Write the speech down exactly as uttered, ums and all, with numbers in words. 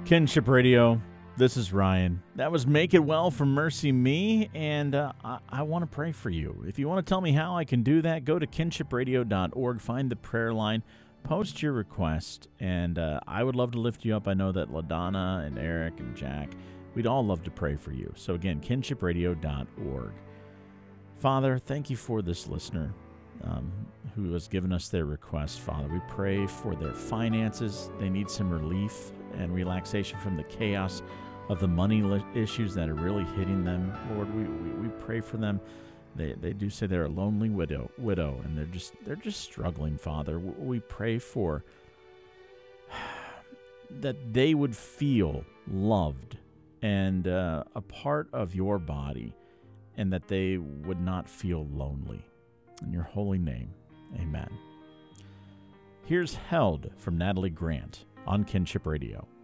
Kinship Radio, this is Ryan. That was Make It Well from Mercy Me, and uh, I, I want to pray for you. If you want to tell me how I can do that, go to kinship radio dot org, find the prayer line, post your request, and uh, I would love to lift you up. I know that LaDonna and Eric and Jack, we'd all love to pray for you. So again, kinship radio dot org. Father, thank you for this listener um, who has given us their request, Father. We pray for their finances. They need some relief and relaxation from the chaos of the money li- issues that are really hitting them. Lord, we, we, we pray for them. They they do say they're a lonely widow, widow, and they're just they're just struggling, Father. We pray for that they would feel loved and uh, a part of your body, and that they would not feel lonely. In your holy name, amen. Here's Held from Natalie Grant on Kinship Radio.